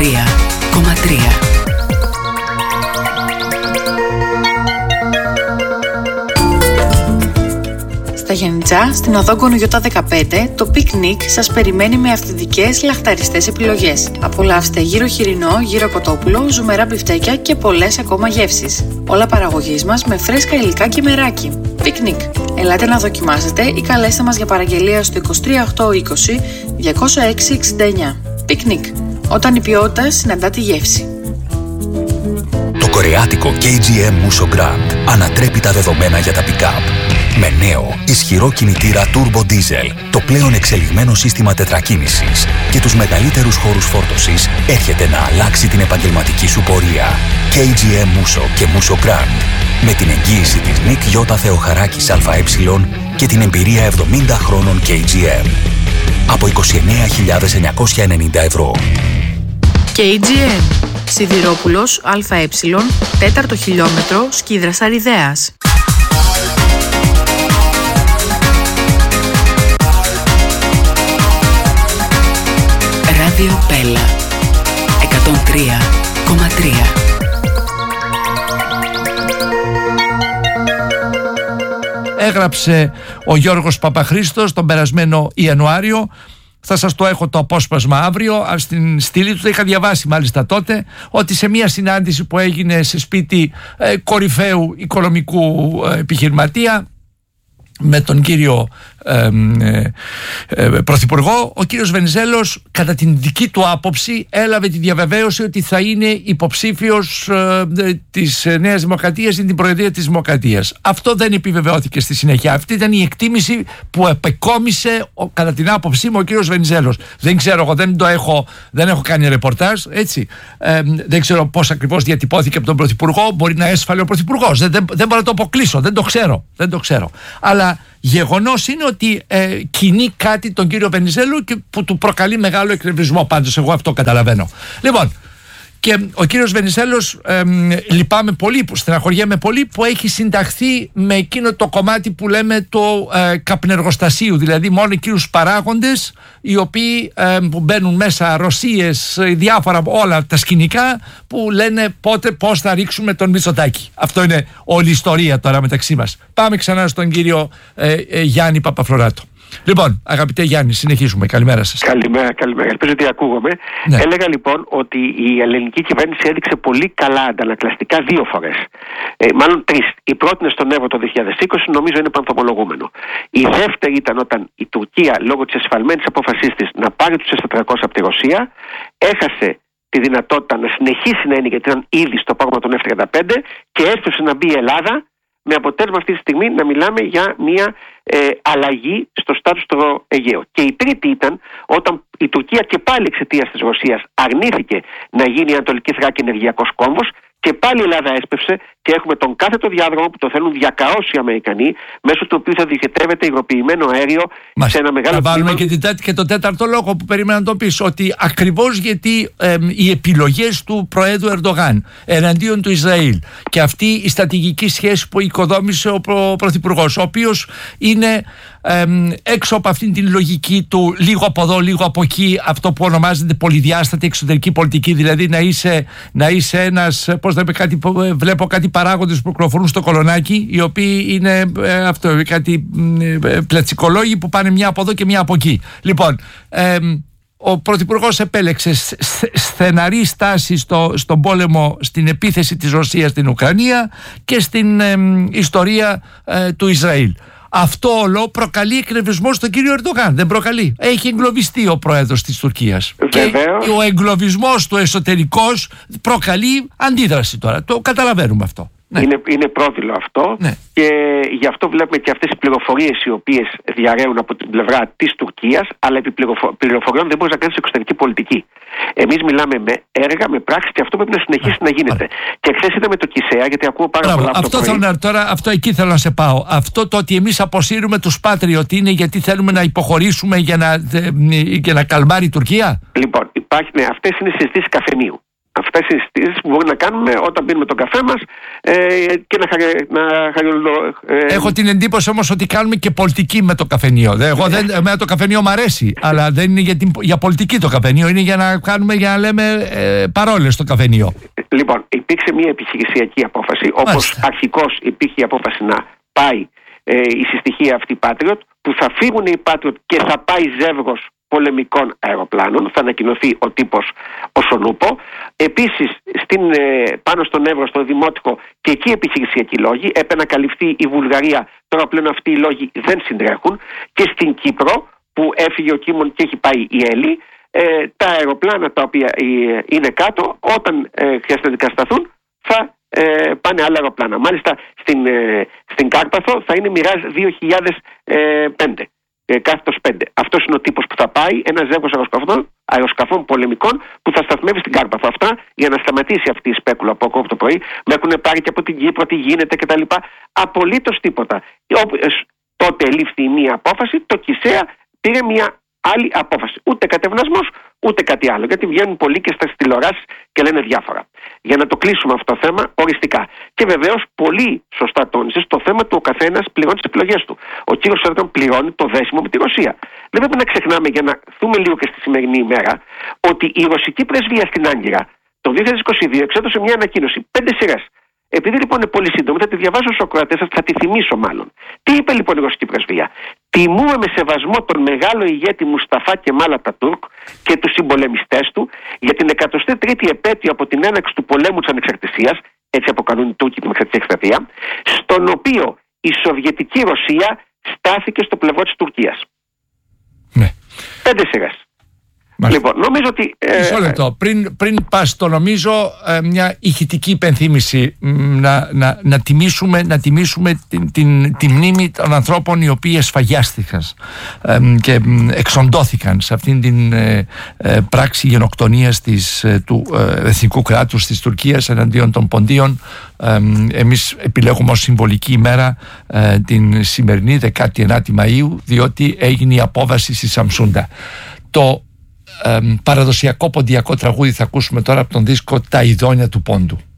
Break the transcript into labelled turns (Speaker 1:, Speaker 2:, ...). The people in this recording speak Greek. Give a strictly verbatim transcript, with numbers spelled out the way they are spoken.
Speaker 1: τρία κόμμα τρία.
Speaker 2: Στα Γιαννιτσά, στην οδό Γκονογιώτα δεκαπέντε, το πικνίκ σας περιμένει με αυθεντικές λαχταριστές επιλογές. Απολαύστε γύρο χοιρινό, γύρο κοτόπουλο, ζουμερά μπιφτέκια και πολλές ακόμα γεύσεις. Όλα παραγωγής μας με φρέσκα υλικά και μεράκι. Πικνίκ. Ελάτε να δοκιμάσετε ή καλέστε μας για παραγγελία στο είκοσι τρία οκτώ είκοσι διακόσια έξι εξήντα εννιά. Πικνίκ. Όταν η ποιότητα συναντά τη γεύση.
Speaker 3: Το κορεάτικο κέι τζι εμ Musso Grand ανατρέπει τα δεδομένα για τα pick-up. Με νέο, ισχυρό κινητήρα Turbo Diesel, το πλέον εξελιγμένο σύστημα τετρακίνησης και τους μεγαλύτερους χώρους φόρτωσης, έρχεται να αλλάξει την επαγγελματική σου πορεία. κέι τζι εμ Musso και Musso Grand. Με την εγγύηση της Νικ Γιώτα Θεοχαράκης ΑΕ και την εμπειρία εβδομήντα χρόνων κέι τζι εμ. Από είκοσι εννέα χιλιάδες εννιακόσια ενενήντα ευρώ.
Speaker 2: κέι τζι εμ. Σιδηρόπουλος ΑΕ, τέταρτο χιλιόμετρο, Σκίδρας Αριδέας.
Speaker 1: Ράδιο Πέλα εκατόν τρία κόμμα τρία.
Speaker 4: Έγραψε ο Γιώργος Παπαχρήστος τον περασμένο Ιανουάριο. Θα σας το έχω το απόσπασμα αύριο. Στην στήλη του, το είχα διαβάσει μάλιστα τότε, ότι σε μια συνάντηση που έγινε σε σπίτι ε, κορυφαίου οικονομικού ε, επιχειρηματία με τον κύριο ε, ε, ε, Πρωθυπουργό, ο κύριος Βενιζέλος, κατά την δική του άποψη, έλαβε τη διαβεβαίωση ότι θα είναι υποψήφιος ε, της Νέας Δημοκρατίας ή την Προεδρία της Δημοκρατίας. Αυτό δεν επιβεβαιώθηκε στη συνέχεια. Αυτή ήταν η εκτίμηση που επεκόμισε, κατά την άποψή μου, ο κύριος Βενιζέλος. Δεν ξέρω, εγώ δεν το έχω, δεν έχω κάνει ρεπορτάζ, έτσι. Ε, δεν ξέρω πώς ακριβώς διατυπώθηκε από τον Πρωθυπουργό. Μπορεί να έσφαλε ο Πρωθυπουργός. Δεν, δεν, δεν μπορώ να το αποκλείσω. Δεν το ξέρω. Δεν το ξέρω. Αλλά γεγονός είναι ότι ε, κινεί κάτι τον κύριο Βενιζέλου και που του προκαλεί μεγάλο εκνευρισμό. Πάντως εγώ αυτό καταλαβαίνω. Λοιπόν, και ο κύριος Βενιζέλος, ε, λυπάμαι πολύ, που στεναχωριέμαι πολύ, που έχει συνταχθεί με εκείνο το κομμάτι που λέμε το ε, καπνεργοστασίου, δηλαδή μόνο εκείνους παράγοντες οι οποίοι ε, που μπαίνουν μέσα, Ρωσίες, διάφορα, όλα τα σκηνικά που λένε πότε, πώς θα ρίξουμε τον Μητσοτάκη. Αυτό είναι όλη η ιστορία τώρα μεταξύ μας. Πάμε ξανά στον κύριο ε, ε, Γιάννη Παπαφλωράτο. Λοιπόν, αγαπητέ Γιάννη, συνεχίζουμε. Καλημέρα σας.
Speaker 5: Καλημέρα, καλημέρα. Ελπίζω ότι ακούγομαι. Ναι. Έλεγα λοιπόν ότι η ελληνική κυβέρνηση έδειξε πολύ καλά αντανακλαστικά δύο φορές. Ε, μάλλον τρεις. Η πρώτη είναι στον Εύρο το δύο χιλιάδες είκοσι, νομίζω είναι πανθομολογούμενο. Η δεύτερη ήταν όταν η Τουρκία, λόγω της εσφαλμένης απόφασής της να πάρει τους ες τετρακόσια από τη Ρωσία, έχασε τη δυνατότητα να συνεχίσει να είναι, γιατί ήταν ήδη στο πρόγραμμα των εφ τριάντα πέντε, και έστωσε να μπει η Ελλάδα, με αποτέλεσμα αυτή τη στιγμή να μιλάμε για μια ε, αλλαγή στο στάτους του Αιγαίου. Και η τρίτη ήταν όταν η Τουρκία, και πάλι εξαιτίας της Ρωσίας, αρνήθηκε να γίνει η Ανατολική Θράκη ενεργειακός κόμβος, και πάλι η Ελλάδα έσπευσε και έχουμε τον κάθετο διάδρομο που το θέλουν διακαώσει οι Αμερικανοί, μέσω του οποίου θα διοχετεύεται υγροποιημένο αέριο Μας, σε ένα μεγάλο.
Speaker 4: Θα βάλουμε και, και το τέταρτο λόγο που περίμενα να το πεις, ότι ακριβώς γιατί ε, οι επιλογές του Προέδρου Ερντογάν εναντίον του Ισραήλ και αυτή η στρατηγική σχέση που οικοδόμησε ο προ, Πρωθυπουργός, ο οποίος είναι ε, έξω από αυτήν την λογική του λίγο από εδώ, λίγο από εκεί, αυτό που ονομάζεται πολυδιάστατη εξωτερική πολιτική, δηλαδή να είσαι, να είσαι ένας, πώς να πει, κάτι, βλέπω κάτι παράγοντες που κυκλοφορούν στο Κολονάκι, οι οποίοι είναι ε, αυτό, κάτι ε, πλατσικολόγοι που πάνε μια από εδώ και μια από εκεί. Λοιπόν, ε, ο Πρωθυπουργός επέλεξε στεναρή στάση στο, στον πόλεμο, στην επίθεση της Ρωσίας στην Ουκρανία και στην ε, ιστορία ε, του Ισραήλ. Αυτό όλο προκαλεί εκνευρισμό στον κύριο Ερντογάν. Δεν προκαλεί. Έχει εγκλωβιστεί ο πρόεδρος της Τουρκίας.
Speaker 5: Βεβαίως.
Speaker 4: Και ο εγκλωβισμός του εσωτερικός προκαλεί αντίδραση τώρα. Το καταλαβαίνουμε αυτό. Ναι.
Speaker 5: Είναι, είναι πρόδειλο αυτό, ναι. Και γι' αυτό βλέπουμε και αυτές οι πληροφορίες οι οποίες διαρρέουν από την πλευρά της Τουρκίας, αλλά επί πληροφοριών δεν μπορείς να κάνεις εξωτερική πολιτική. Εμείς μιλάμε με έργα, με πράξεις, και αυτό πρέπει να συνεχίσει yeah. να γίνεται. Yeah. Και χθες είδαμε το Κισέα, γιατί ακούω πάρα Μπράβο. πολλά από
Speaker 4: αυτό
Speaker 5: το πρωί.
Speaker 4: Θέλω, τώρα, αυτό εκεί θέλω να σε πάω. Αυτό το ότι εμείς αποσύρουμε τους Patriot είναι γιατί θέλουμε να υποχωρήσουμε για να, για να καλμάρει η Τουρκία.
Speaker 5: Λοιπόν, υπάρχει, ναι, αυτές είναι συζητήσεις καφενείου. Αυτές οι συζητήσεις που μπορεί να κάνουμε όταν πίνουμε τον καφέ μας ε, και να, χαρε, να χαριολο, ε,
Speaker 4: Έχω την εντύπωση όμως ότι κάνουμε και πολιτική με το καφενείο. Εγώ δεν, εμένα το καφενείο μου αρέσει, αλλά δεν είναι για, την, για πολιτική το καφενείο, είναι για να κάνουμε, για να λέμε ε, παρόλες στο καφενείο.
Speaker 5: Λοιπόν, υπήρξε μια επιχειρησιακή απόφαση, όπως Μάλιστα. αρχικώς υπήρχε η απόφαση να πάει ε, η συστοιχία αυτή Patriot, που θα φύγουν οι Patriot και θα πάει ζεύγος πολεμικών αεροπλάνων, θα ανακοινωθεί ο τύπος ο Σονούπο. Επίσης στην, ε, πάνω στον Εύρο, στο Δημότικο, και εκεί επιχειρησιακοί λόγοι, έπρεπε να καλυφθεί η Βουλγαρία, τώρα πλέον αυτοί οι λόγοι δεν συντρέχουν, και στην Κύπρο που έφυγε ο Κίμων και έχει πάει η Έλλη, ε, τα αεροπλάνα τα οποία ε, είναι κάτω, όταν ε, χρειάζεται να δικασταθούν, θα ε, πάνε άλλα αεροπλάνα. Μάλιστα στην, ε, στην Κάρπαθο θα είναι Μιράζ δύο χιλιάδες πέντε. Κάθετος πέντε. Αυτός είναι ο τύπος που θα πάει, ένα ζεύγος αεροσκαφών, αεροσκαφών πολεμικών που θα σταθμεύει στην Κάρπαθο. Αυτά για να σταματήσει αυτή η σπέκουλα από ακόμα το πρωί. Με έχουν πάρει και από την Κύπρο τι γίνεται κτλ. Απολύτως τίποτα. Τότε ελήφθη μία απόφαση, το ΚΙΣΕΑ πήρε μία άλλη απόφαση. Ούτε κατευνασμός, ούτε κάτι άλλο. Γιατί βγαίνουν πολλοί και στα τηλεοράσεις και λένε διάφορα. Για να το κλείσουμε αυτό το θέμα οριστικά. Και βεβαίως πολύ σωστά τόνισες το θέμα του ο καθένας πληρώνει τις επιλογές του. Ο κύριος Ερντογάν πληρώνει το δέσιμο με τη Ρωσία. Δεν πρέπει να ξεχνάμε, για να δούμε λίγο και στη σημερινή ημέρα, ότι η ρωσική πρεσβεία στην Άγκυρα το δύο χιλιάδες είκοσι δύο εξέδωσε μια ανακοίνωση, πέντε σειρές. Επειδή λοιπόν είναι πολύ σύντομη, θα τη διαβάσω στους ακροατές σας, θα τη θυμίσω μάλλον. Τι είπε λοιπόν η ρωσική πρεσβεία? Τιμούμε με σεβασμό τον μεγάλο ηγέτη Μουσταφά Κεμάλ Ατατούρκ και τους συμπολεμιστές του για την εκατοστή τρίτη επέτειο από την έναρξη του πολέμου της ανεξαρτησίας, έτσι αποκαλούν οι Τούρκοι την εξαρτησία εκστρατεία, στον οποίο η Σοβιετική Ρωσία στάθηκε στο πλευρό της Τουρκίας.
Speaker 4: Ναι.
Speaker 5: Πέντε σειρές. Λοιπόν, νομίζω ότι. Ε,
Speaker 4: Μισό λεπτό. Πριν, πριν πας, το νομίζω ε, μια ηχητική υπενθύμηση να, να, να τιμήσουμε, να τιμήσουμε την, την, τη μνήμη των ανθρώπων οι οποίοι εσφαγιάστηκαν ε, και εξοντώθηκαν σε αυτήν την ε, ε, πράξη γενοκτονίας της, ε, του ε, εθνικού κράτους της Τουρκίας εναντίον των Ποντίων. Ε, εμείς επιλέγουμε ως συμβολική ημέρα ε, την σημερινή δεκάτη ενάτη Μαΐου, διότι έγινε η απόβαση στη Σαμσούντα. Το Ε, παραδοσιακό ποντιακό τραγούδι θα ακούσουμε τώρα από τον δίσκο «Τα Ειδόνια του Πόντου».